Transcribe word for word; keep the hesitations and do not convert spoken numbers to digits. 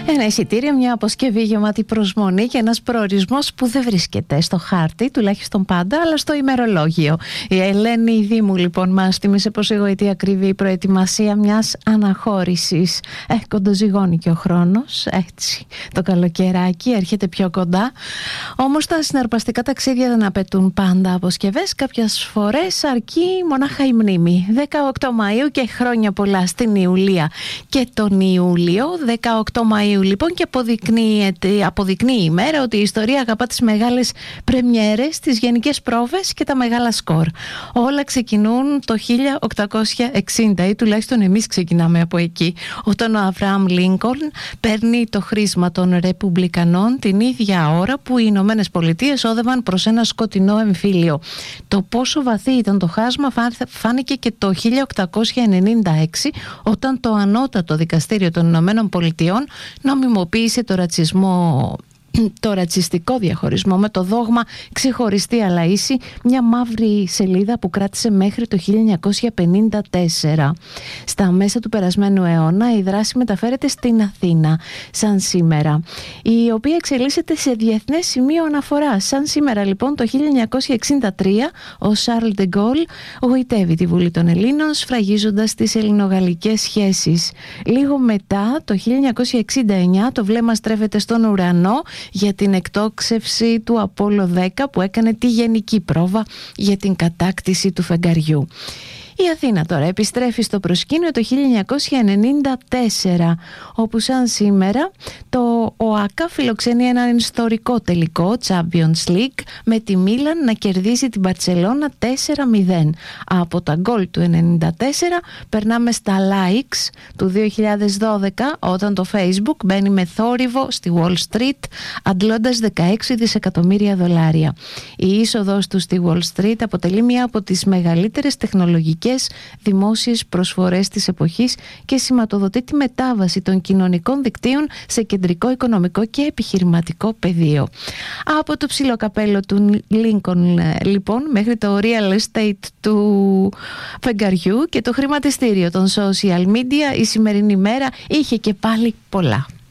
Ένα εισιτήριο, μια αποσκευή γεμάτη προσμονή και ένας προορισμός που δεν βρίσκεται στο χάρτη, τουλάχιστον πάντα, αλλά στο ημερολόγιο. Η Ελένη Δήμου λοιπόν μας θύμισε πως η ακριβή προετοιμασία μιας αναχώρησης. Ε, κοντοζυγώνει και ο χρόνος, έτσι. Το καλοκαιράκι έρχεται πιο κοντά. Όμως τα συναρπαστικά ταξίδια δεν απαιτούν πάντα αποσκευές. Κάποιες φορές αρκεί μονάχα η μνήμη. δεκαοκτώ Μαΐου και χρόνια πολλά στην Ιουλία και τον Ιούλιο. δεκαοκτώ Μαΐου λοιπόν και αποδεικνύει η ημέρα ότι η ιστορία αγαπά τις μεγάλες πρεμιέρες, τις γενικές πρόβες και τα μεγάλα σκορ. Όλα ξεκινούν το χίλια οκτακόσια εξήντα ή τουλάχιστον εμείς ξεκινάμε από εκεί, όταν ο Αβραάμ Λίνκολν παίρνει το χρήσμα των Ρεπουμπλικανών την ίδια ώρα που οι Ηνωμένες Πολιτείες όδευαν προς ένα σκοτεινό εμφύλιο. Το πόσο βαθύ ήταν το χάσμα φάνηκε και το χίλια οκτακόσια ενενήντα έξι, όταν το Ανώτατο Δικαστήριο των Ηνωμένων Πολιτειών νομιμοποίησε το ρατσισμό, το ρατσιστικό διαχωρισμό με το δόγμα ξεχωριστή αλλά ίση, μια μαύρη σελίδα που κράτησε μέχρι το χίλια εννιακόσια πενήντα τέσσερα. Στα μέσα του περασμένου αιώνα η δράση μεταφέρεται στην Αθήνα, σαν σήμερα, η οποία εξελίσσεται σε διεθνές σημείο αναφοράς. Σαν σήμερα λοιπόν το χίλια εννιακόσια εξήντα τρία ο Σαρλ ντε Γκόλ γοητεύει τη Βουλή των Ελλήνων σφραγίζοντας τις ελληνογαλλικές σχέσεις. Λίγο μετά το χίλια εννιακόσια εξήντα εννιά το βλέμμα στρέφεται στον ουρανό για την εκτόξευση του Απόλλω δέκα που έκανε τη γενική πρόβα για την κατάκτηση του φεγγαριού. Η Αθήνα τώρα επιστρέφει στο προσκήνιο το χίλια εννιακόσια ενενήντα τέσσερα, όπου σαν σήμερα το ΟΑΚΑ φιλοξενεί έναν ιστορικό τελικό Champions League με τη Μίλαν να κερδίζει την Μπαρτσελώνα τέσσερα μηδέν. Από τα γκολ του ενενήντα τέσσερα περνάμε στα likes του δύο χιλιάδες δώδεκα, όταν το Facebook μπαίνει με θόρυβο στη Wall Street αντλώντας δεκαέξι δισεκατομμύρια δολάρια. Η είσοδος του στη Wall Street αποτελεί μία από τις μεγαλύτερες τεχνολογικές δημόσιες προσφορές της εποχής και σηματοδοτεί τη μετάβαση των κοινωνικών δικτύων σε κεντρικό οικονομικό και επιχειρηματικό πεδίο. Από το ψηλό καπέλο του Lincoln λοιπόν μέχρι το real estate του φεγγαριού και το χρηματιστήριο των social media, η σημερινή μέρα είχε και πάλι πολλά.